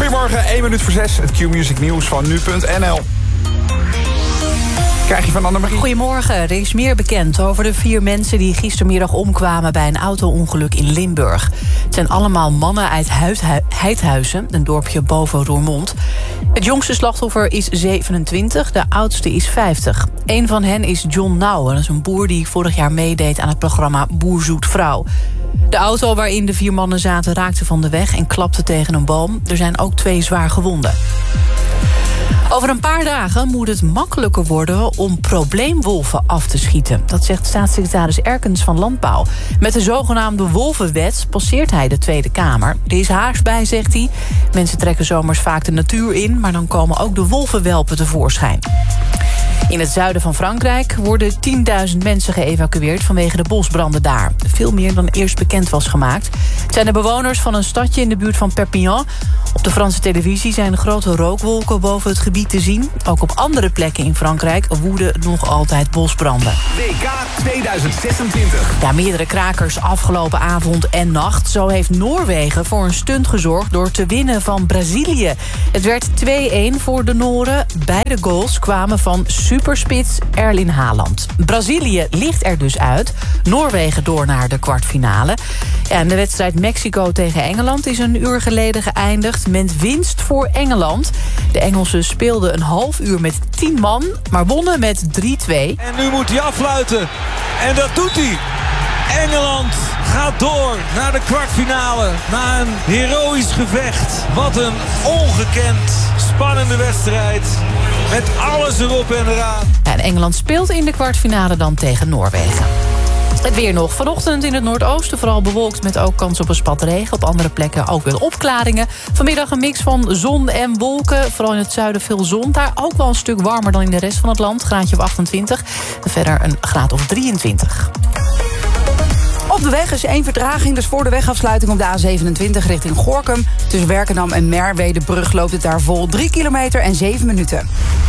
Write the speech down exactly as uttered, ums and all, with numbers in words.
Goedemorgen, één minuut voor zes. Het Q-Music nieuws van nu punt n l. Krijg je van Annemarie. Goedemorgen, er is meer bekend over de vier mensen die gistermiddag omkwamen bij een auto-ongeluk in Limburg. Het zijn allemaal mannen uit Heidhuizen, een dorpje boven Roermond. Het jongste slachtoffer is zevenentwintig, de oudste is vijftig. Een van hen is John Nouwen, dat is een boer die vorig jaar meedeed aan het programma Boer Zoekt Vrouw. De auto waarin de vier mannen zaten raakte van de weg en klapte tegen een boom. Er zijn ook twee zwaar gewonden. Over een paar dagen moet het makkelijker worden om probleemwolven af te schieten. Dat zegt staatssecretaris Erkens van Landbouw. Met de zogenaamde wolvenwet passeert hij de Tweede Kamer. Er is haaks bij, zegt hij. Mensen trekken zomers vaak de natuur in, maar dan komen ook de wolvenwelpen tevoorschijn. In het zuiden van Frankrijk worden tienduizend mensen geëvacueerd vanwege de bosbranden daar. Veel meer dan eerst bekend was gemaakt. Het zijn de bewoners van een stadje in de buurt van Perpignan. Op de Franse televisie zijn grote rookwolken boven het gebied te zien. Ook op andere plekken in Frankrijk woeden nog altijd bosbranden. W K tweeduizend zesentwintig. Ja, meerdere krakers afgelopen avond en nacht. Zo heeft Noorwegen voor een stunt gezorgd door te winnen van Brazilië. Het werd twee-een voor de Noren. Beide goals kwamen van superspits Erling Haaland. Brazilië ligt er dus uit. Noorwegen door naar de kwartfinale. Ja, en de wedstrijd Mexico tegen Engeland is een uur geleden geëindigd met winst voor Engeland. De Engelsen speelden een half uur met tien man, maar wonnen met drie-twee. En nu moet hij afluiten. En dat doet hij. Engeland gaat door naar de kwartfinale. Na een heroïsch gevecht. Wat een ongekend spannende wedstrijd. Met alles erop en eraan. Ja, en Engeland speelt in de kwartfinale dan tegen Noorwegen. Het weer nog. Vanochtend in het noordoosten vooral bewolkt met ook kans op een spat regen. Op andere plekken ook wel opklaringen. Vanmiddag een mix van zon en wolken. Vooral in het zuiden veel zon. Daar ook wel een stuk warmer dan in de rest van het land. Graadje of achtentwintig. En verder een graad of drieëntwintig. Op de weg is één vertraging, dus voor de wegafsluiting op de A zevenentwintig richting Gorinchem. Tussen Werkendam en Merwedebrug loopt het daar vol drie kilometer en zeven minuten.